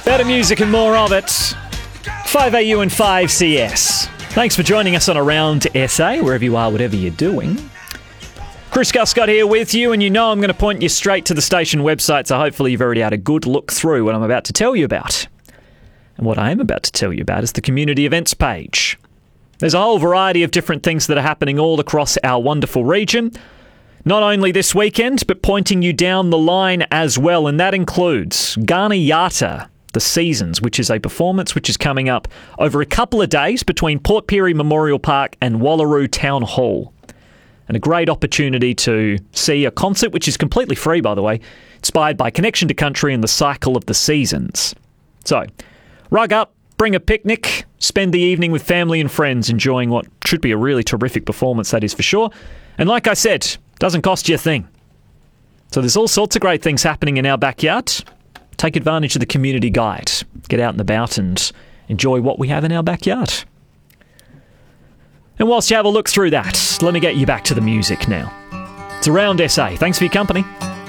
Better music and more of it. 5AU and 5CS. Thanks for joining us on Around SA, wherever you are, whatever you're doing. Chris Guscott here with you, and you know I'm going to point you straight to the station website, so hopefully you've already had a good look through what I'm about to tell you about. And what I am about to tell you about is the community events page. There's a whole variety of different things that are happening all across our wonderful region. Not only this weekend, but pointing you down the line as well, and that includes Ghana Yata, The Seasons, which is a performance which is coming up over a couple of days between Port Pirie Memorial Park and Wallaroo Town Hall. And a great opportunity to see a concert, which is completely free, by the way, inspired by Connection to Country and the Cycle of the Seasons. So, rug up, bring a picnic, spend the evening with family and friends enjoying what should be a really terrific performance, that is for sure. And like I said, doesn't cost you a thing. So there's all sorts of great things happening in our backyard. Take advantage of the community guide. Get out and about and enjoy what we have in our backyard. And whilst you have a look through that, let me get you back to the music now. It's Around SA. Thanks for your company.